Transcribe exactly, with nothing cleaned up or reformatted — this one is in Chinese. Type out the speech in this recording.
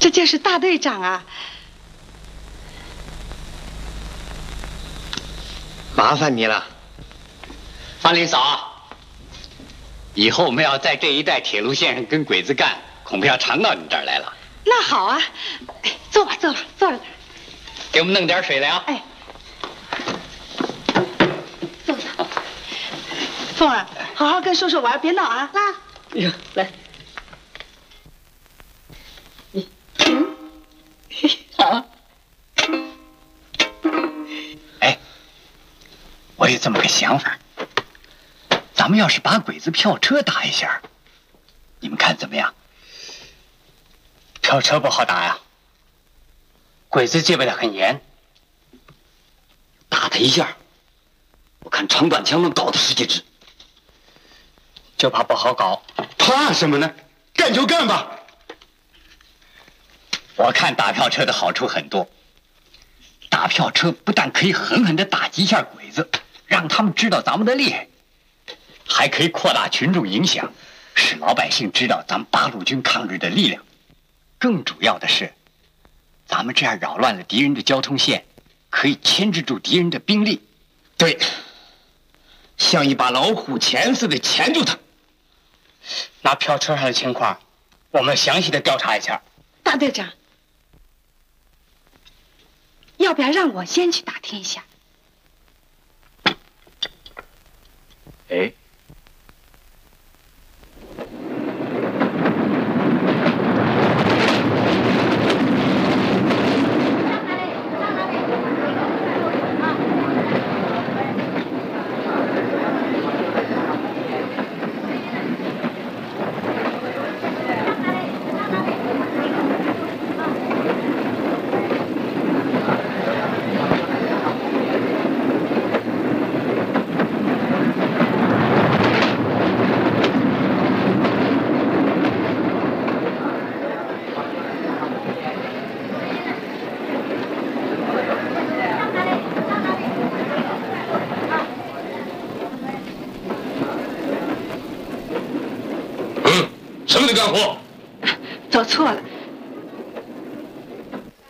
这就是大队长啊！ 麻烦你了， 方林嫂。以后我们要在这一带铁路线上跟鬼子干，恐怕要常到你这儿来了。 那好啊，哎，坐吧，坐吧，坐着。 给我们弄点水来啊！ 哎，坐下。凤儿，好好跟叔叔玩，别闹啊！ 来， 哎呀，来。 嗯， 好。 哎，我有这么个想法，咱们要是把鬼子票车打一下，你们看怎么样？ 票车不好打呀，鬼子戒备的很严。 打他一下，我看长短枪能搞他十几支。 就怕不好搞。 怕什么呢？干就干吧。 我看打票车的好处很多。打票车不但可以狠狠地打击一下鬼子，让他们知道咱们的厉害，还可以扩大群众影响，使老百姓知道咱们八路军抗日的力量。更主要的是，咱们这样扰乱了敌人的交通线，可以牵制住敌人的兵力。 对，像一把老虎钳似的钳住他。 那票车上的情况，我们详细的调查一下。 大队长，要不要让我先去打听一下？ 哎。 什么的干活？ 走错了，